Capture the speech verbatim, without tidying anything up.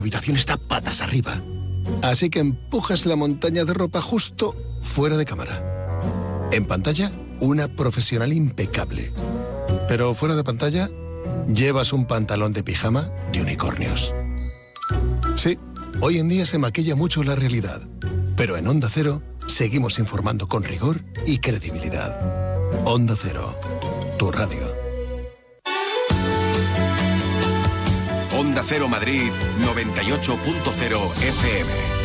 habitación está patas arriba. Así que empujas la montaña de ropa justo fuera de cámara. En pantalla, una profesional impecable. Pero fuera de pantalla, llevas un pantalón de pijama de unicornios. Sí, hoy en día se maquilla mucho la realidad. Pero en Onda Cero, seguimos informando con rigor y credibilidad. Onda Cero, tu radio. Onda Cero Madrid, noventa y ocho punto cero F M.